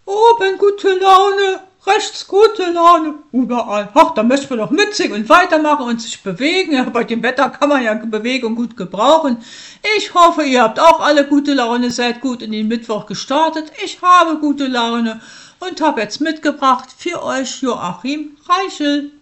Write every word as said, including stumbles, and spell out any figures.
Oben gute Laune, rechts gute Laune, überall. Ach, da müssen wir doch mitsingen und weitermachen und sich bewegen. Ja, bei dem Wetter kann man ja Bewegung gut gebrauchen. Ich hoffe, ihr habt auch alle gute Laune, seid gut in den Mittwoch gestartet. Ich habe gute Laune und habe jetzt mitgebracht für euch Joachim Reichel.